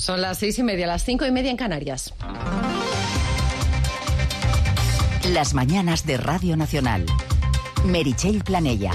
Son las 6:30, las 5:30 en Canarias. Las mañanas de Radio Nacional. Meritxell Planella.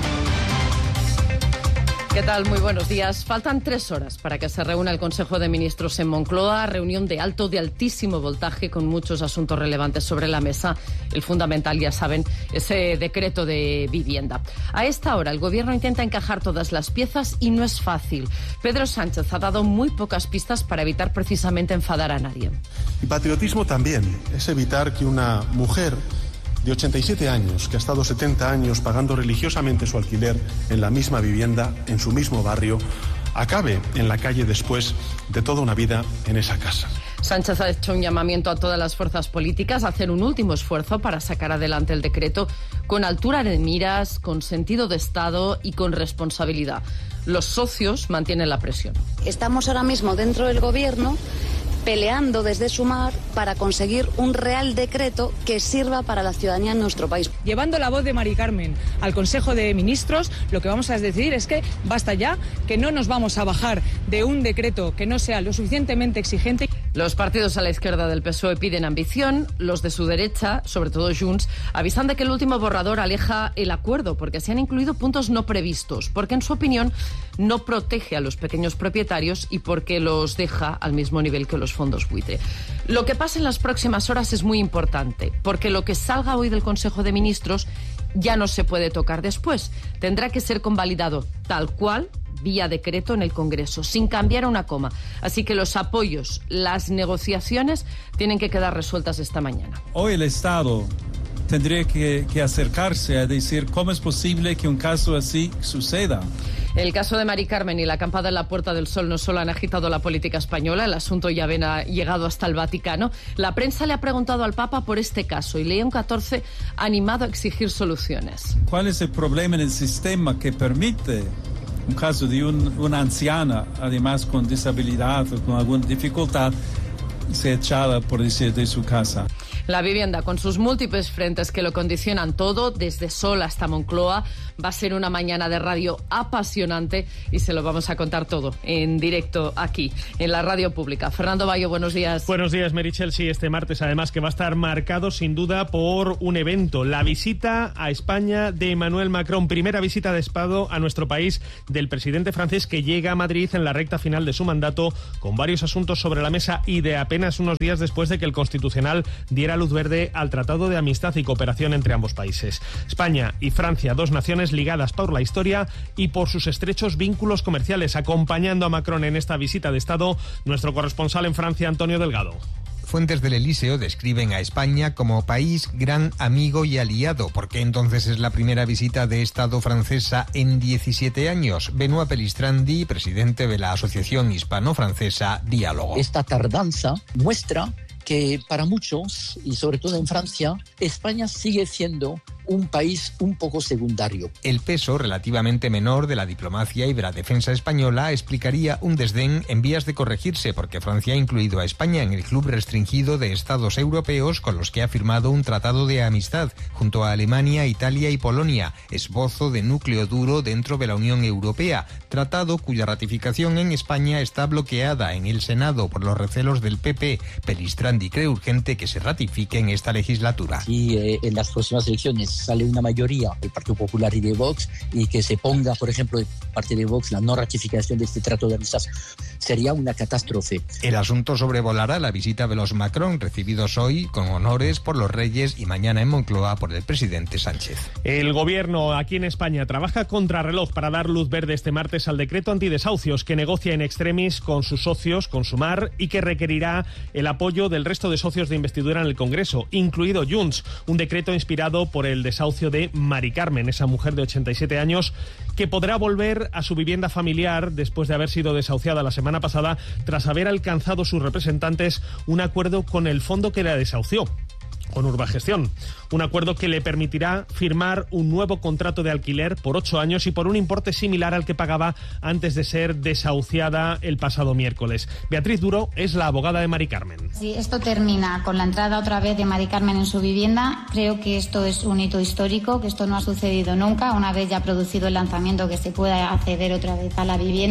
¿Qué tal? Muy buenos días. Faltan 3 horas para que se reúna el Consejo de Ministros en Moncloa, reunión de altísimo voltaje con muchos asuntos relevantes sobre la mesa. El fundamental, ya saben, ese decreto de vivienda. A esta hora el Gobierno intenta encajar todas las piezas y no es fácil. Pedro Sánchez ha dado muy pocas pistas para evitar precisamente enfadar a nadie. Y patriotismo también es evitar que una mujer de 87 años, que ha estado 70 años pagando religiosamente su alquiler en la misma vivienda, en su mismo barrio, acabe en la calle después de toda una vida en esa casa. Sánchez ha hecho un llamamiento a todas las fuerzas políticas a hacer un último esfuerzo para sacar adelante el decreto con altura de miras, con sentido de Estado y con responsabilidad. Los socios mantienen la presión. Estamos ahora mismo dentro del Gobierno peleando desde Sumar para conseguir un real decreto que sirva para la ciudadanía en nuestro país. Llevando la voz de Mari Carmen al Consejo de Ministros, lo que vamos a decidir es que basta ya, que no nos vamos a bajar de un decreto que no sea lo suficientemente exigente. Los partidos a la izquierda del PSOE piden ambición, los de su derecha, sobre todo Junts, avisan de que el último borrador aleja el acuerdo porque se han incluido puntos no previstos, porque en su opinión no protege a los pequeños propietarios y porque los deja al mismo nivel que los fondos buitre. Lo que pasa en las próximas horas es muy importante, porque lo que salga hoy del Consejo de Ministros ya no se puede tocar después. Tendrá que ser convalidado tal cual, vía decreto en el Congreso, sin cambiar una coma. Así que los apoyos, las negociaciones tienen que quedar resueltas esta mañana. Hoy el Estado tendría que acercarse a decir cómo es posible que un caso así suceda. El caso de Mari Carmen y la acampada en la Puerta del Sol no solo han agitado la política española, el asunto ya ha llegado hasta el Vaticano. La prensa le ha preguntado al Papa por este caso y León XIV ha animado a exigir soluciones. ¿Cuál es el problema en el sistema que permite un caso de una anciana, además con disabilidad o con alguna dificultad, ser echada, por decir, de su casa? La vivienda, con sus múltiples frentes que lo condicionan todo, desde Sol hasta Moncloa, va a ser una mañana de radio apasionante y se lo vamos a contar todo en directo aquí, en la radio pública. Fernando Bayo, buenos días. Buenos días, Meritxell. Sí, este martes, además, que va a estar marcado sin duda por un evento, la visita a España de Emmanuel Macron, primera visita de Estado a nuestro país del presidente francés que llega a Madrid en la recta final de su mandato, con varios asuntos sobre la mesa y de apenas unos días después de que el Constitucional diera luz verde al Tratado de Amistad y Cooperación entre ambos países. España y Francia, dos naciones ligadas por la historia y por sus estrechos vínculos comerciales. Acompañando a Macron en esta visita de Estado, nuestro corresponsal en Francia, Antonio Delgado. Fuentes del Elíseo describen a España como país gran amigo y aliado, porque entonces es la primera visita de Estado francesa en 17 años. Benoît Pelistrandi, presidente de la Asociación Hispano-Francesa Diálogo. Esta tardanza muestra que para muchos, y sobre todo en Francia, España sigue siendo un país un poco secundario. El peso relativamente menor de la diplomacia y de la defensa española explicaría un desdén en vías de corregirse, porque Francia ha incluido a España en el club restringido de estados europeos con los que ha firmado un tratado de amistad, junto a Alemania, Italia y Polonia, esbozo de núcleo duro dentro de la Unión Europea, tratado cuya ratificación en España está bloqueada en el Senado por los recelos del PP. Pelistrandi cree urgente que se ratifique en esta legislatura. Y en las próximas elecciones sale una mayoría del Partido Popular y de Vox, y que se ponga, por ejemplo, de parte de Vox la no ratificación de este trato de amistad, sería una catástrofe. El asunto sobrevolará la visita de los Macron, recibidos hoy con honores por los Reyes y mañana en Moncloa por el presidente Sánchez. El gobierno aquí en España trabaja contrarreloj para dar luz verde este martes al decreto antidesahucios que negocia en extremis con sus socios, con Sumar, y que requerirá el apoyo del resto de socios de investidura en el Congreso, incluido Junts, un decreto inspirado por el desahucio de Mari Carmen, esa mujer de 87 años que podrá volver a su vivienda familiar después de haber sido desahuciada la semana pasada tras haber alcanzado sus representantes un acuerdo con el fondo que la desahució, con Urbagestión. Un acuerdo que le permitirá firmar un nuevo contrato de alquiler por 8 años y por un importe similar al que pagaba antes de ser desahuciada el pasado miércoles. Beatriz Duro es la abogada de Mari Carmen. Si esto termina con la entrada otra vez de Mari Carmen en su vivienda, creo que esto es un hito histórico, que esto no ha sucedido nunca, una vez ya producido el lanzamiento, que se pueda acceder otra vez a la vivienda.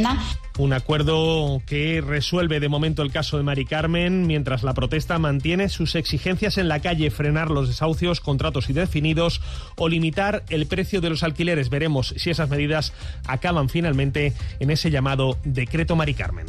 Un acuerdo que resuelve de momento el caso de Mari Carmen, mientras la protesta mantiene sus exigencias en la calle: frenar los desahucios, contratos indefinidos o limitar el precio de los alquileres. Veremos si esas medidas acaban finalmente en ese llamado Decreto Mari Carmen.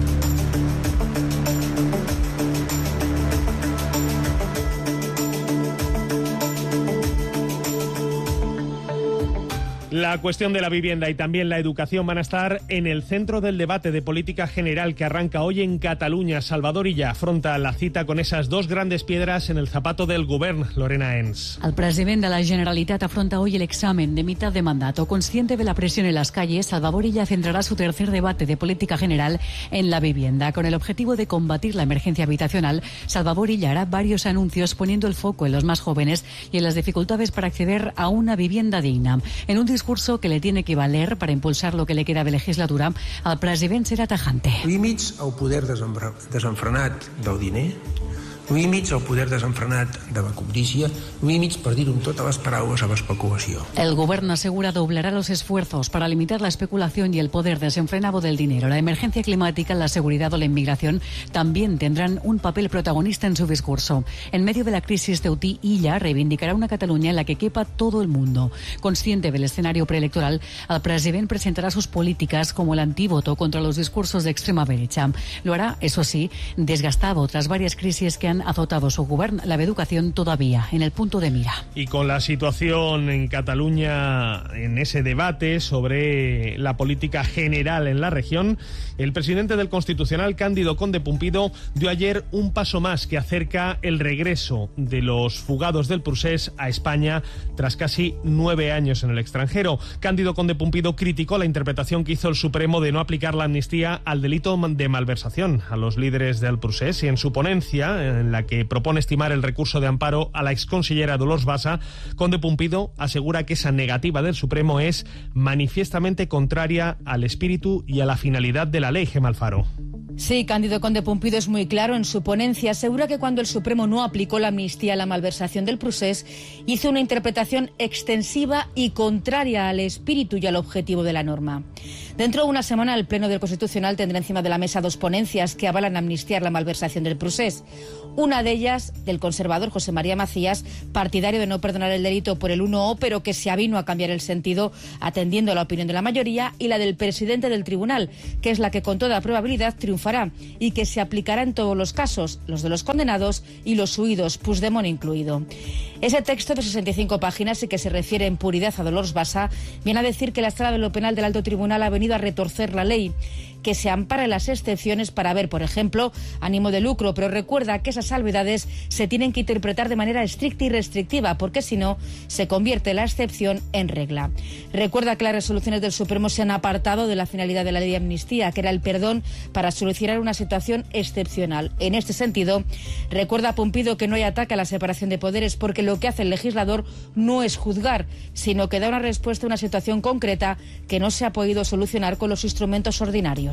La cuestión de la vivienda y también la educación van a estar en el centro del debate de política general que arranca hoy en Cataluña. Salvador Illa afronta la cita con esas dos grandes piedras en el zapato del govern. Lorena Ens. El president de la Generalitat afronta hoy el examen de mitad de mandato. Consciente de la presión en las calles, Salvador Illa centrará su tercer debate de política general en la vivienda. Con el objetivo de combatir la emergencia habitacional, Salvador Illa hará varios anuncios poniendo el foco en los más jóvenes y en las dificultades para acceder a una vivienda digna. En un discurso que le tiene que valer para impulsar lo que le queda de legislatura, el president serà tajante. Límits al poder desenfrenat del diner, límits al poder desenfrenat de la cobdícia, límits, per dir-ho amb totes les paraules, a l'especulació. El gobierno asegura doblará los esfuerzos para limitar la especulación y el poder desenfrenado del dinero. La emergencia climática, la seguridad o la inmigración también tendrán un papel protagonista en su discurso. En medio de la crisis ceutí, Illa reivindicará una Cataluña en la que quepa todo el mundo. Consciente del escenario preelectoral, el president presentará sus políticas como el antídoto contra los discursos de extrema derecha. Lo hará, eso sí, desgastado tras varias crisis que han azotado su gobierno, la educación todavía en el punto de mira. Y con la situación en Cataluña en ese debate sobre la política general en la región, el presidente del Constitucional, Cándido Conde Pumpido, dio ayer un paso más que acerca el regreso de los fugados del Procés a España tras casi 9 años en el extranjero. Cándido Conde Pumpido criticó la interpretación que hizo el Supremo de no aplicar la amnistía al delito de malversación a los líderes del Procés, y en su ponencia, en la que propone estimar el recurso de amparo a la exconsellera Dolors Bassa, Conde Pumpido asegura que esa negativa del Supremo es manifiestamente contraria al espíritu y a la finalidad de la ley. Gemma Alfaro. Sí, Cándido Conde Pumpido es muy claro en su ponencia. Asegura que cuando el Supremo no aplicó la amnistía a la malversación del Procés, hizo una interpretación extensiva y contraria al espíritu y al objetivo de la norma. Dentro de una semana, el Pleno del Constitucional tendrá encima de la mesa dos ponencias que avalan amnistiar la malversación del Procés. Una de ellas, del conservador José María Macías, partidario de no perdonar el delito por el 1O, pero que se avino a cambiar el sentido atendiendo a la opinión de la mayoría, y la del presidente del tribunal, que es la que con toda probabilidad triunfará y que se aplicará en todos los casos, los de los condenados y los huidos, Puigdemont incluido. Ese texto de 65 páginas y que se refiere en puridad a Dolors Bassa viene a decir que la Sala de lo Penal del Alto Tribunal ha venido a retorcer la ley, que se ampara en las excepciones para ver, por ejemplo, ánimo de lucro, pero recuerda que esas salvedades se tienen que interpretar de manera estricta y restrictiva, porque si no, se convierte la excepción en regla. Recuerda que las resoluciones del Supremo se han apartado de la finalidad de la ley de amnistía, que era el perdón para solucionar una situación excepcional. En este sentido, recuerda a Pumpido que no hay ataque a la separación de poderes, porque lo que hace el legislador no es juzgar, sino que da una respuesta a una situación concreta que no se ha podido solucionar con los instrumentos ordinarios.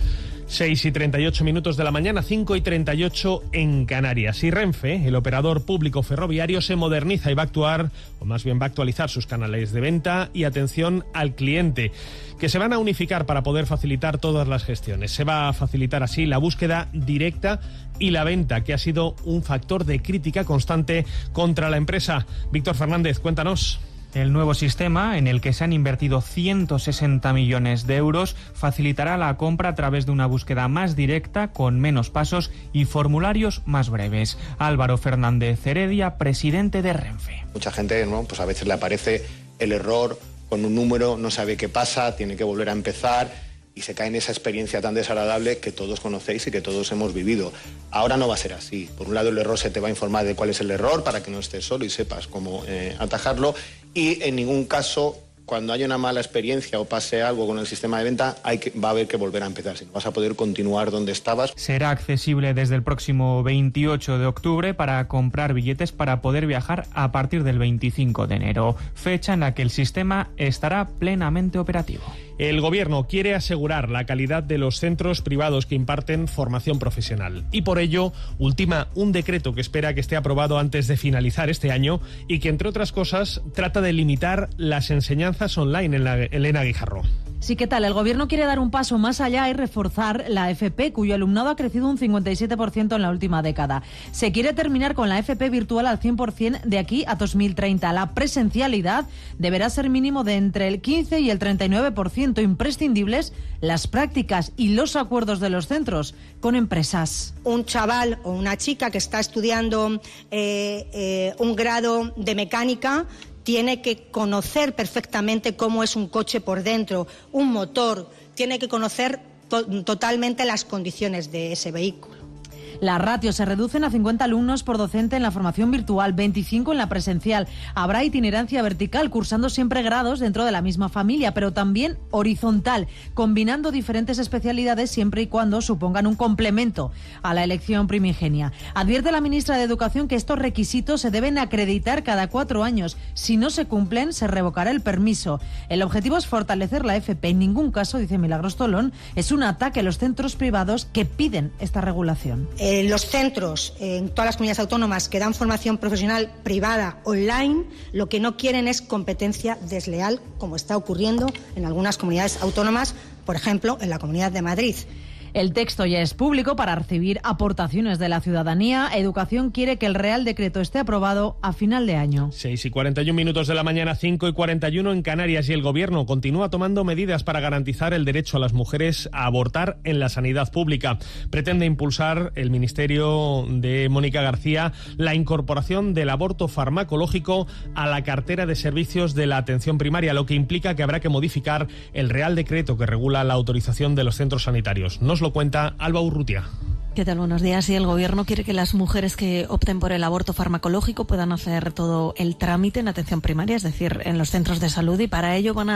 6:38 de la mañana, 5:38 en Canarias. Y Renfe, el operador público ferroviario, se moderniza y va a actuar, o más bien va a actualizar sus canales de venta y atención al cliente, que se van a unificar para poder facilitar todas las gestiones. Se va a facilitar así la búsqueda directa y la venta, que ha sido un factor de crítica constante contra la empresa. Víctor Fernández, cuéntanos. El nuevo sistema, en el que se han invertido 160 millones de euros, facilitará la compra a través de una búsqueda más directa, con menos pasos y formularios más breves. Álvaro Fernández Heredia, presidente de Renfe. Mucha gente, ¿no?, pues a veces le aparece el error con un número, no sabe qué pasa, tiene que volver a empezar y se cae en esa experiencia tan desagradable que todos conocéis y que todos hemos vivido. Ahora no va a ser así. Por un lado, el error se te va a informar de cuál es el error para que no estés solo y sepas cómo atajarlo. Y en ningún caso, cuando haya una mala experiencia o pase algo con el sistema de venta, va a haber que volver a empezar. Si no, vas a poder continuar donde estabas. Será accesible desde el próximo 28 de octubre para comprar billetes para poder viajar a partir del 25 de enero, fecha en la que el sistema estará plenamente operativo. El Gobierno quiere asegurar la calidad de los centros privados que imparten formación profesional y por ello ultima un decreto que espera que esté aprobado antes de finalizar este año y que, entre otras cosas, trata de limitar las enseñanzas finanzas online en la Elena Guijarro. Sí, ¿qué tal? El Gobierno quiere dar un paso más allá y reforzar la FP, cuyo alumnado ha crecido un 57% en la última década. Se quiere terminar con la FP virtual al 100% de aquí a 2030. La presencialidad deberá ser mínimo de entre el 15 y el 39%, imprescindibles las prácticas y los acuerdos de los centros con empresas. Un chaval o una chica que está estudiando un grado de mecánica tiene que conocer perfectamente cómo es un coche por dentro, un motor, tiene que conocer totalmente las condiciones de ese vehículo. Las ratios se reducen a 50 alumnos por docente en la formación virtual, 25 en la presencial. Habrá itinerancia vertical, cursando siempre grados dentro de la misma familia, pero también horizontal, combinando diferentes especialidades siempre y cuando supongan un complemento a la elección primigenia. Advierte la ministra de Educación que estos requisitos se deben acreditar cada 4 años. Si no se cumplen, se revocará el permiso. El objetivo es fortalecer la FP. En ningún caso, dice Milagros Tolón, es un ataque a los centros privados que piden esta regulación. Los centros en todas las comunidades autónomas que dan formación profesional privada online, lo que no quieren es competencia desleal, como está ocurriendo en algunas comunidades autónomas, por ejemplo, en la Comunidad de Madrid. El texto ya es público para recibir aportaciones de la ciudadanía. Educación quiere que el Real Decreto esté aprobado a final de año. 6:41 de la mañana, 5:41 en Canarias, y el Gobierno continúa tomando medidas para garantizar el derecho a las mujeres a abortar en la sanidad pública. Pretende impulsar el Ministerio de Mónica García la incorporación del aborto farmacológico a la cartera de servicios de la atención primaria, lo que implica que habrá que modificar el Real Decreto que regula la autorización de los centros sanitarios. Nos lo cuenta Alba Urrutia. ¿Qué tal? Buenos días. Sí, el Gobierno quiere que las mujeres que opten por el aborto farmacológico puedan hacer todo el trámite en atención primaria, es decir, en los centros de salud, y para ello han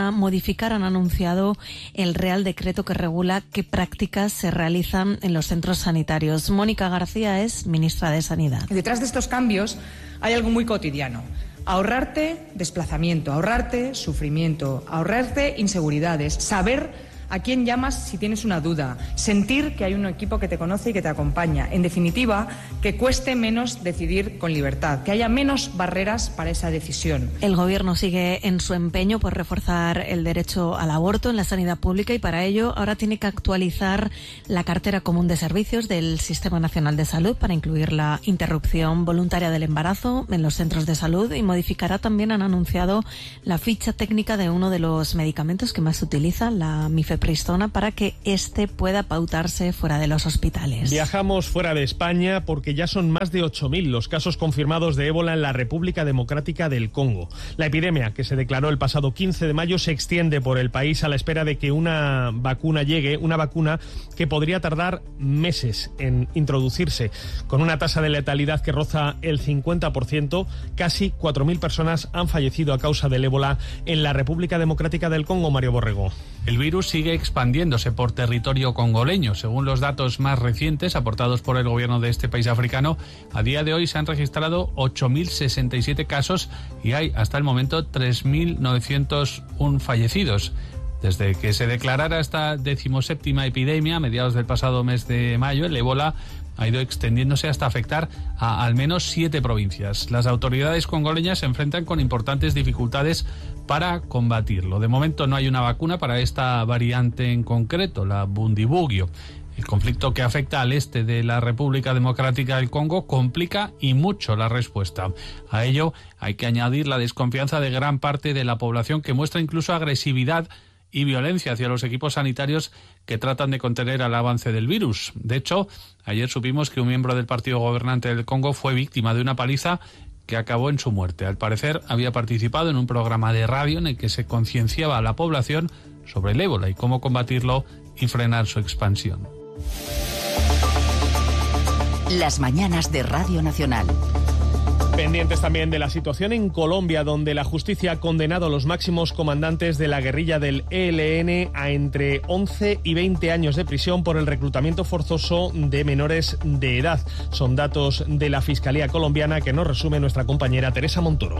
anunciado el Real Decreto que regula qué prácticas se realizan en los centros sanitarios. Mónica García es ministra de Sanidad. Detrás de estos cambios hay algo muy cotidiano. Ahorrarte desplazamiento, ahorrarte sufrimiento, ahorrarte inseguridades, saber a quién llamas si tienes una duda, sentir que hay un equipo que te conoce y que te acompaña. En definitiva, que cueste menos decidir con libertad, que haya menos barreras para esa decisión. El Gobierno sigue en su empeño por reforzar el derecho al aborto en la sanidad pública, y para ello ahora tiene que actualizar la cartera común de servicios del Sistema Nacional de Salud para incluir la interrupción voluntaria del embarazo en los centros de salud, y modificará también, han anunciado, la ficha técnica de uno de los medicamentos que más se utiliza, la mifepristona, para que éste pueda pautarse fuera de los hospitales. Viajamos fuera de España porque ya son más de 8.000 los casos confirmados de ébola en la República Democrática del Congo. La epidemia, que se declaró el pasado 15 de mayo, se extiende por el país a la espera de que una vacuna llegue, una vacuna que podría tardar meses en introducirse. Con una tasa de letalidad que roza el 50%, casi 4.000 personas han fallecido a causa del ébola en la República Democrática del Congo. Mario Borrego. El virus sigue expandiéndose por territorio congoleño. Según los datos más recientes aportados por el gobierno de este país africano, a día de hoy se han registrado 8.067 casos y hay hasta el momento 3.901 fallecidos. Desde que se declarara esta 17ª epidemia a mediados del pasado mes de mayo, el ébola ha ido extendiéndose hasta afectar a al menos 7 provincias. Las autoridades congoleñas se enfrentan con importantes dificultades para combatirlo. De momento no hay una vacuna para esta variante en concreto, la Bundibugyo. El conflicto que afecta al este de la República Democrática del Congo complica y mucho la respuesta. A ello hay que añadir la desconfianza de gran parte de la población, que muestra incluso agresividad y violencia hacia los equipos sanitarios que tratan de contener el avance del virus. De hecho, ayer supimos que un miembro del partido gobernante del Congo fue víctima de una paliza que acabó en su muerte. Al parecer, había participado en un programa de radio en el que se concienciaba a la población sobre el ébola y cómo combatirlo y frenar su expansión. Las mañanas de Radio Nacional. Pendientes también de la situación en Colombia, donde la justicia ha condenado a los máximos comandantes de la guerrilla del ELN a entre 11 y 20 años de prisión por el reclutamiento forzoso de menores de edad. Son datos de la Fiscalía colombiana que nos resume nuestra compañera Teresa Montoro.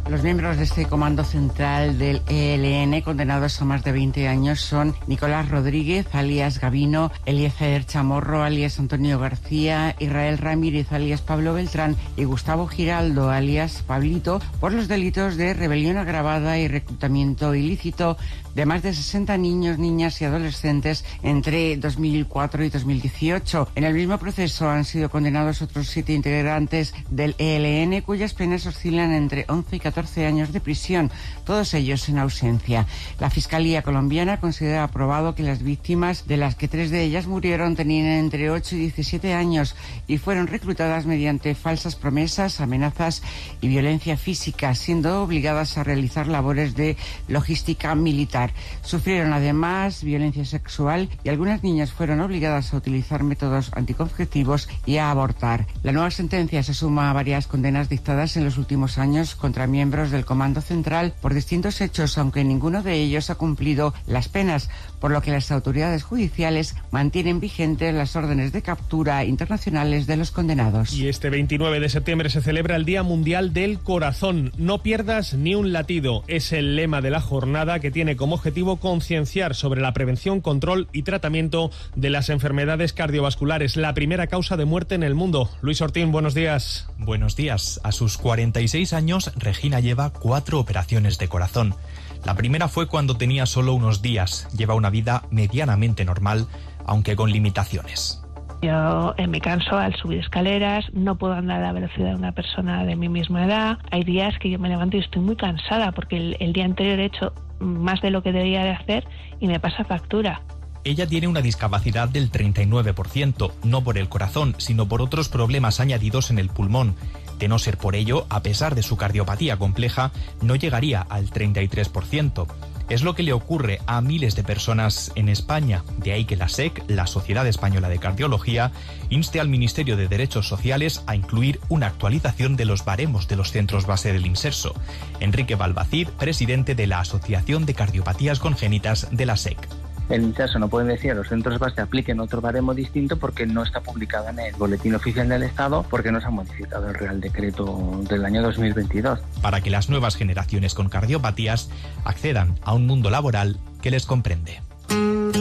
Los miembros de este comando central del ELN condenados a más de 20 años son Nicolás Rodríguez, alias Gavino, Eliezer Chamorro, alias Antonio García, Israel Ramírez, alias Pablo Beltrán y Gustavo Giraldo, alias Pablito, por los delitos de rebelión agravada y reclutamiento ilícito de más de 60 niños, niñas y adolescentes entre 2004 y 2018. En el mismo proceso han sido condenados otros 7 integrantes del ELN, cuyas penas oscilan entre 11 y 14 años de prisión, todos ellos en ausencia. La Fiscalía colombiana considera aprobado que las víctimas, de las que 3 de ellas murieron, tenían entre 8 y 17 años y fueron reclutadas mediante falsas promesas, amenazas y violencia física, siendo obligadas a realizar labores de logística militar. Sufrieron además violencia sexual y algunas niñas fueron obligadas a utilizar métodos anticonceptivos y a abortar. La nueva sentencia se suma a varias condenas dictadas en los últimos años contra miembros del Comando Central por distintos hechos, aunque ninguno de ellos ha cumplido las penas, por lo que las autoridades judiciales mantienen vigentes las órdenes de captura internacionales de los condenados. Y este 29 de septiembre se celebra el Día Mundial del Corazón. No pierdas ni un latido. Es el lema de la jornada, que tiene como objetivo concienciar sobre la prevención, control y tratamiento de las enfermedades cardiovasculares, la primera causa de muerte en el mundo. Luis Ortín, buenos días. Buenos días. A sus 46 años, Regina lleva 4 operaciones de corazón. La primera fue cuando tenía solo unos días. Lleva una vida medianamente normal, aunque con limitaciones. Yo me canso al subir escaleras, no puedo andar a la velocidad de una persona de mi misma edad. Hay días que yo me levanto y estoy muy cansada porque el día anterior he hecho más de lo que debía de hacer y me pasa factura. Ella tiene una discapacidad del 39%, no por el corazón, sino por otros problemas añadidos en el pulmón. De no ser por ello, a pesar de su cardiopatía compleja, no llegaría al 33%. Es lo que le ocurre a miles de personas en España. De ahí que la SEC, la Sociedad Española de Cardiología, inste al Ministerio de Derechos Sociales a incluir una actualización de los baremos de los centros base del Inserso. Enrique Balbacid, presidente de la Asociación de Cardiopatías Congénitas de la SEC. El Inserso no puede decir a los centros base apliquen otro baremo distinto porque no está publicado en el Boletín Oficial del Estado, porque no se ha modificado el Real Decreto del año 2022. Para que las nuevas generaciones con cardiopatías accedan a un mundo laboral que les comprende.